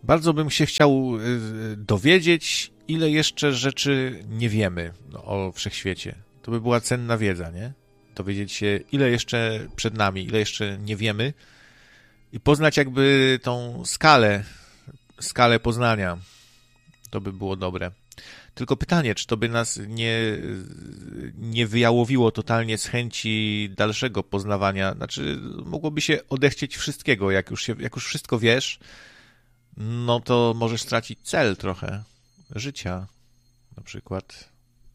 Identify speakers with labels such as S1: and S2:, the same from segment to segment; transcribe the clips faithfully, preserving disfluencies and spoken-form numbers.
S1: Bardzo bym się chciał dowiedzieć, ile jeszcze rzeczy nie wiemy o wszechświecie. To by była cenna wiedza, nie? Dowiedzieć się, ile jeszcze przed nami, ile jeszcze nie wiemy i poznać jakby tą skalę, skalę poznania. To by było dobre. Tylko pytanie, czy to by nas nie, nie wyjałowiło totalnie z chęci dalszego poznawania? Znaczy, mogłoby się odechcieć wszystkiego. Jak już, się, jak już wszystko wiesz, no to możesz stracić cel trochę życia, na przykład.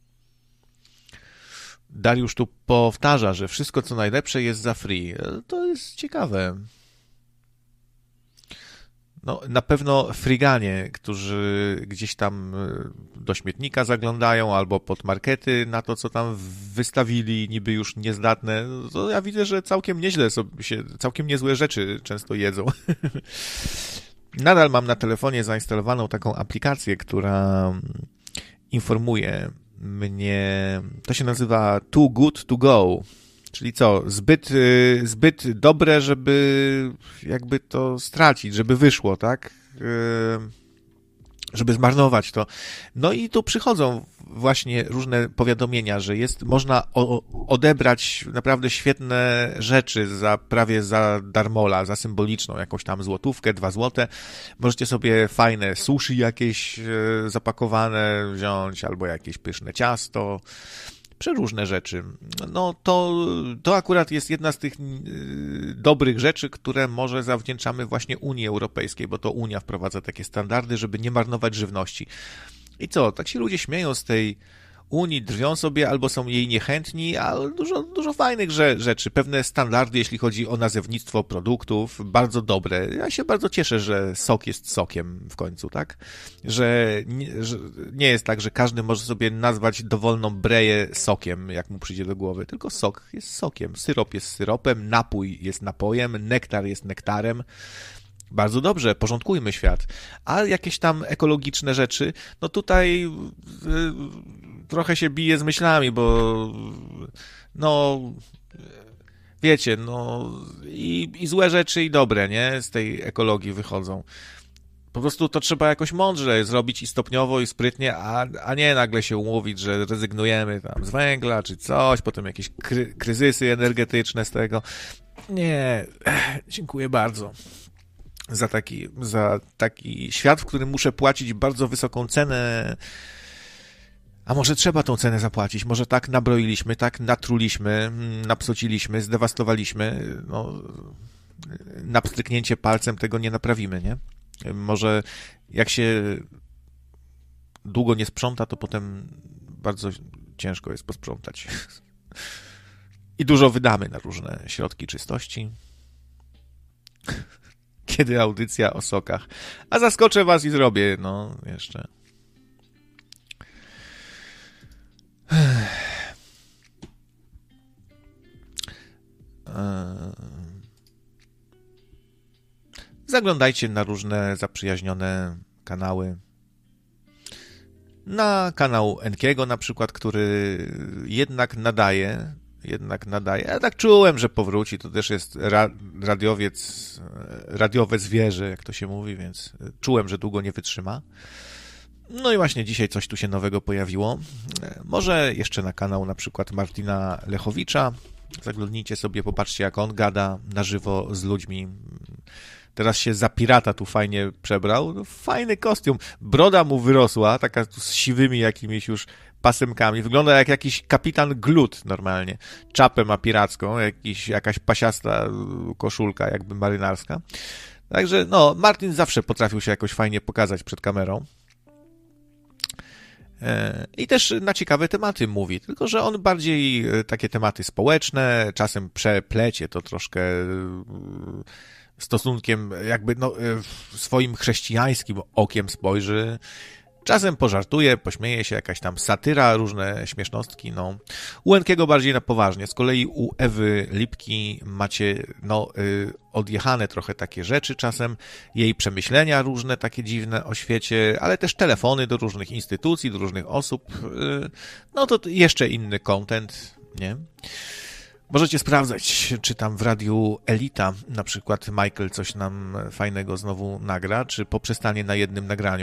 S1: Dariusz tu powtarza, że wszystko, co najlepsze, jest za free. To jest ciekawe. No, na pewno friganie, którzy gdzieś tam do śmietnika zaglądają albo pod markety na to, co tam wystawili, niby już niezdatne, to ja widzę, że całkiem nieźle sobie się, całkiem niezłe rzeczy często jedzą. Nadal mam na telefonie zainstalowaną taką aplikację, która informuje mnie, to się nazywa Too Good To Go, czyli co, zbyt, zbyt dobre, żeby jakby to stracić, żeby wyszło, tak? Żeby zmarnować to. No i tu przychodzą właśnie różne powiadomienia, że jest, można o, odebrać naprawdę świetne rzeczy za prawie za darmola, za symboliczną jakąś tam złotówkę, dwa złote. Możecie sobie fajne sushi jakieś zapakowane wziąć, albo jakieś pyszne ciasto. Przeróżne rzeczy. No to, to akurat jest jedna z tych dobrych rzeczy, które może zawdzięczamy właśnie Unii Europejskiej, bo to Unia wprowadza takie standardy, żeby nie marnować żywności. I co? Tak się ludzie śmieją z tej Unii, drwią sobie albo są jej niechętni, ale dużo, dużo fajnych rzeczy, pewne standardy, jeśli chodzi o nazewnictwo produktów, bardzo dobre. Ja się bardzo cieszę, że sok jest sokiem w końcu, tak? Że nie, że nie jest tak, że każdy może sobie nazwać dowolną breję sokiem, jak mu przyjdzie do głowy, tylko sok jest sokiem, syrop jest syropem, napój jest napojem, nektar jest nektarem. Bardzo dobrze, porządkujmy świat. A jakieś tam ekologiczne rzeczy, no tutaj y, trochę się bije z myślami, bo no wiecie, no i, i złe rzeczy i dobre, nie? Z tej ekologii wychodzą. Po prostu to trzeba jakoś mądrze zrobić i stopniowo i sprytnie, a, a nie nagle się umówić, że rezygnujemy tam z węgla czy coś, potem jakieś kry, kryzysy energetyczne z tego. Nie, dziękuję bardzo. Za taki, za taki świat, w którym muszę płacić bardzo wysoką cenę. A może trzeba tą cenę zapłacić? Może tak nabroiliśmy, tak natruliśmy, napsociliśmy, zdewastowaliśmy. No, na pstryknięcie palcem tego nie naprawimy, nie? Może jak się długo nie sprząta, to potem bardzo ciężko jest posprzątać. I dużo wydamy na różne środki czystości. Kiedy audycja o sokach. A zaskoczę was i zrobię, no, jeszcze. Zaglądajcie na różne zaprzyjaźnione kanały. Na kanał Enkiego na przykład, który jednak nadaje jednak nadaje. Ja tak czułem, że powróci. To też jest ra- radiowiec, radiowe zwierzę, jak to się mówi, więc czułem, że długo nie wytrzyma. No i właśnie dzisiaj coś tu się nowego pojawiło. Może jeszcze na kanał na przykład Martina Lechowicza. Zaglądnijcie sobie, popatrzcie, jak on gada na żywo z ludźmi. Teraz się za pirata tu fajnie przebrał. No, fajny kostium. Broda mu wyrosła, taka tu z siwymi jakimiś już pasemkami. Wygląda jak jakiś kapitan Glut normalnie. Czapę ma piracką, jakiś, jakaś pasiasta koszulka jakby marynarska. Także no, Martin zawsze potrafił się jakoś fajnie pokazać przed kamerą. I też na ciekawe tematy mówi, tylko że on bardziej takie tematy społeczne, czasem przeplecie to troszkę stosunkiem jakby no, swoim chrześcijańskim okiem spojrzy. Czasem pożartuje, pośmieje się, jakaś tam satyra, różne śmiesznostki, no. U Enkiego bardziej na poważnie. Z kolei u Ewy Lipki macie, no, y, odjechane trochę takie rzeczy czasem, jej przemyślenia różne, takie dziwne o świecie, ale też telefony do różnych instytucji, do różnych osób. Y, no to jeszcze inny content, nie? Możecie sprawdzać, czy tam w radiu Elita na przykład Michael coś nam fajnego znowu nagra, czy poprzestanie na jednym nagraniu.